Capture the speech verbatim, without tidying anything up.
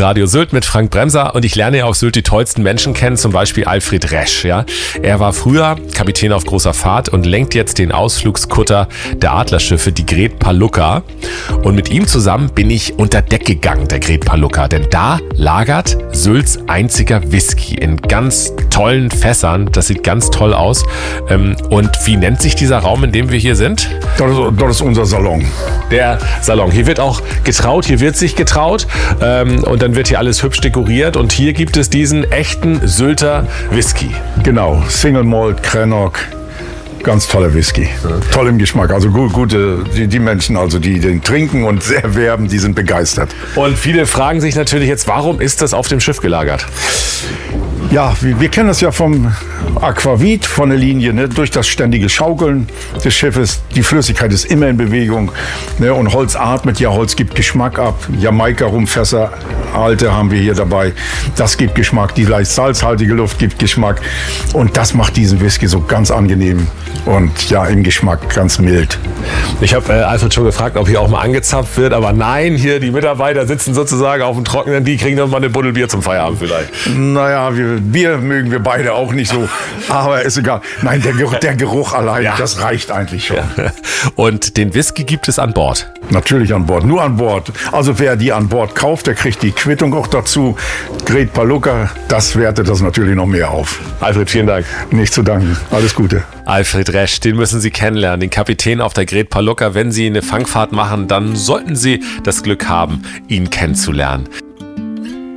Radio Sylt mit Frank Bremser und ich lerne ja auf Sylt die tollsten Menschen kennen, zum Beispiel Alfred Resch. Ja? Er war früher Kapitän auf großer Fahrt und lenkt jetzt den Ausflugskutter der Adlerschiffe, die Gret Palukka. Und mit ihm zusammen bin ich unter Deck gegangen, der Gret Palukka, denn da lagert Sylts einziger Whisky in ganz tollen Fässern. Das sieht ganz toll aus. Und wie nennt sich dieser Raum, in dem wir hier sind? Das ist, das ist unser Salon. Der Salon. Hier wird auch getraut, hier wird sich getraut ähm, und dann wird hier alles hübsch dekoriert und hier gibt es diesen echten Sylter Whisky. Genau, Single Malt, Krennock, ganz toller Whisky. Ja. Toll im Geschmack, also gut, gute, die, die Menschen, also die den trinken und erwerben, die sind begeistert. Und viele fragen sich natürlich jetzt, warum ist das auf dem Schiff gelagert? Ja, wir, wir kennen das ja vom Aquavit, von der Linie, ne? Durch das ständige Schaukeln des Schiffes. Die Flüssigkeit ist immer in Bewegung, ne? Und Holz atmet, ja, Holz gibt Geschmack ab. Jamaika-Rumfässer, alte haben wir hier dabei. Das gibt Geschmack. Die leicht salzhaltige Luft gibt Geschmack. Und das macht diesen Whisky so ganz angenehm und ja, im Geschmack ganz mild. Ich habe äh, Alfred schon gefragt, ob hier auch mal angezapft wird, aber nein, hier die Mitarbeiter sitzen sozusagen auf dem Trockenen, die kriegen noch mal eine Buddel Bier zum Feierabend vielleicht. Naja, wir, Bier mögen wir beide auch nicht so, aber ist egal. Nein, der Geruch, der Geruch allein, ja. Das reicht eigentlich schon. Ja. Und den Whisky gibt es an Bord? Natürlich an Bord, nur an Bord. Also wer die an Bord kauft, der kriegt die Quittung auch dazu. Gret Palukka, das wertet das natürlich noch mehr auf. Alfred, vielen Dank. Nicht zu danken. Alles Gute. Alfred Resch, den müssen Sie kennenlernen, den Kapitän auf der Gret Palukka. Wenn Sie eine Fangfahrt machen, dann sollten Sie das Glück haben, ihn kennenzulernen.